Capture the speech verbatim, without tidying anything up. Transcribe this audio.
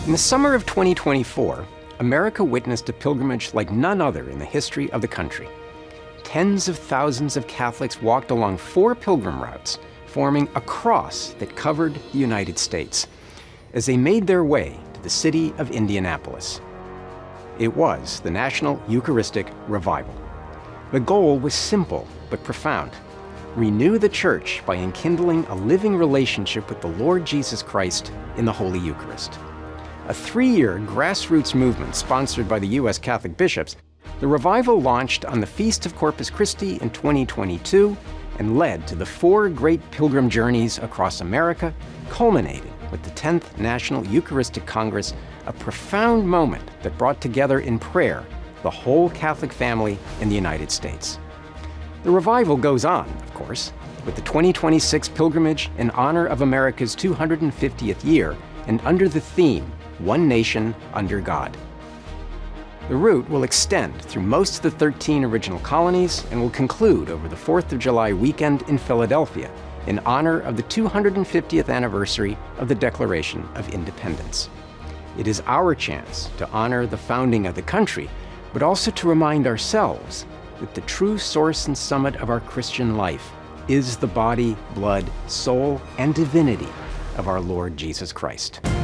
In the summer of twenty twenty-four, America witnessed a pilgrimage like none other in the history of the country. Tens of thousands of Catholics walked along four pilgrim routes, forming a cross that covered the United States, as they made their way to the city of Indianapolis. It was the National Eucharistic Revival. The goal was simple but profound: renew the Church by enkindling a living relationship with the Lord Jesus Christ in the Holy Eucharist. A three-year grassroots movement sponsored by the U S Catholic bishops, the revival launched on the Feast of Corpus Christi in twenty twenty-two and led to the four great pilgrim journeys across America, culminating with the tenth National Eucharistic Congress, a profound moment that brought together in prayer the whole Catholic family in the United States. The revival goes on, of course, with the twenty twenty-six pilgrimage in honor of America's two hundred fiftieth year and under the theme, One Nation Under God. The route will extend through most of the thirteen original colonies and will conclude over the fourth of July weekend in Philadelphia in honor of the two hundred fiftieth anniversary of the Declaration of Independence. It is our chance to honor the founding of the country, but also to remind ourselves that the true source and summit of our Christian life is the body, blood, soul, and divinity of our Lord Jesus Christ.